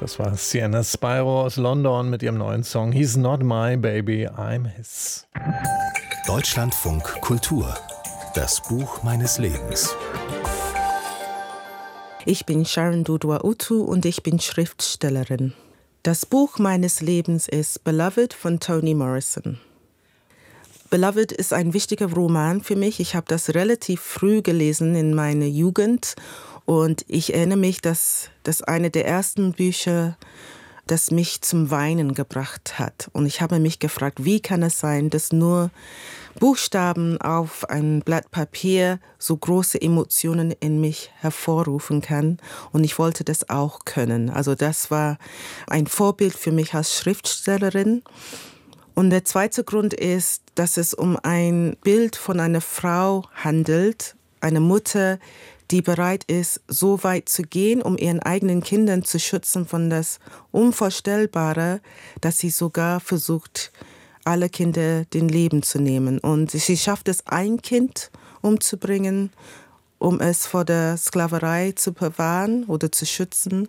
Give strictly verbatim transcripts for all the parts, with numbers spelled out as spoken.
Das war Sienna Spyro aus London mit ihrem neuen Song He's Not My Baby, I'm His. Deutschlandfunk Kultur. Das Buch meines Lebens. Ich bin Sharon Dodua-Otoo und ich bin Schriftstellerin. Das Buch meines Lebens ist Beloved von Toni Morrison. Beloved ist ein wichtiger Roman für mich. Ich habe das relativ früh gelesen in meiner Jugend und ich erinnere mich, dass das eine der ersten Bücher, das mich zum Weinen gebracht hat. Und ich habe mich gefragt, wie kann es sein, dass nur Buchstaben auf ein Blatt Papier so große Emotionen in mich hervorrufen kann. Und ich wollte das auch können. Also das war ein Vorbild für mich als Schriftstellerin. Und der zweite Grund ist, dass es um ein Bild von einer Frau handelt, eine Mutter, die bereit ist, so weit zu gehen, um ihren eigenen Kindern zu schützen von das Unvorstellbare, dass sie sogar versucht, alle Kinder den Leben zu nehmen. Und sie schafft es, ein Kind umzubringen, um es vor der Sklaverei zu bewahren oder zu schützen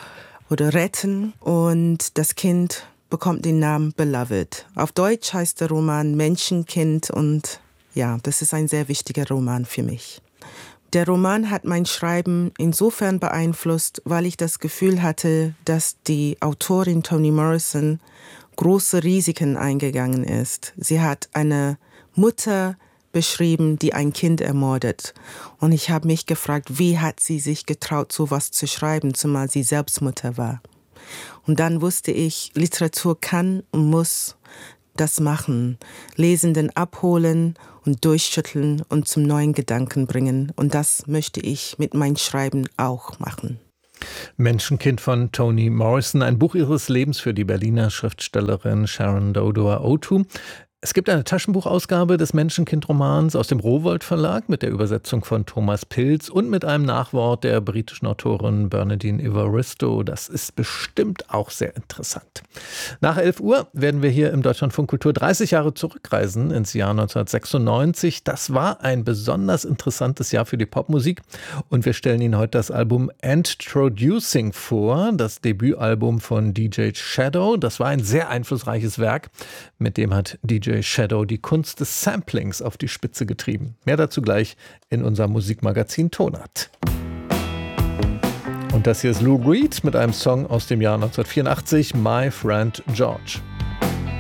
oder retten. Und das Kind bekommt den Namen Beloved. Auf Deutsch heißt der Roman Menschenkind und ja, das ist ein sehr wichtiger Roman für mich. Der Roman hat mein Schreiben insofern beeinflusst, weil ich das Gefühl hatte, dass die Autorin Toni Morrison große Risiken eingegangen ist. Sie hat eine Mutter beschrieben, die ein Kind ermordet. Und ich habe mich gefragt, wie hat sie sich getraut, sowas zu schreiben, zumal sie selbst Mutter war. Und dann wusste ich, Literatur kann und muss das machen, Lesenden abholen und durchschütteln und zum neuen Gedanken bringen. Und das möchte ich mit meinem Schreiben auch machen. Menschenkind von Toni Morrison, ein Buch ihres Lebens für die Berliner Schriftstellerin Sharon Dodua-Otoo. Es gibt eine Taschenbuchausgabe des Menschenkind-Romans aus dem Rowohlt Verlag mit der Übersetzung von Thomas Pilz und mit einem Nachwort der britischen Autorin Bernardine Evaristo. Das ist bestimmt auch sehr interessant. Nach elf Uhr werden wir hier im Deutschlandfunk Kultur dreißig Jahre zurückreisen ins Jahr neunzehnhundertsechsundneunzig. Das war ein besonders interessantes Jahr für die Popmusik und wir stellen Ihnen heute das Album Introducing vor, das Debütalbum von D J Shadow. Das war ein sehr einflussreiches Werk, mit dem hat D J Shadow die Kunst des Samplings auf die Spitze getrieben. Mehr dazu gleich in unserem Musikmagazin Tonart. Und das hier ist Lou Reed mit einem Song aus dem Jahr neunzehnhundertvierundachtzig, My Friend George.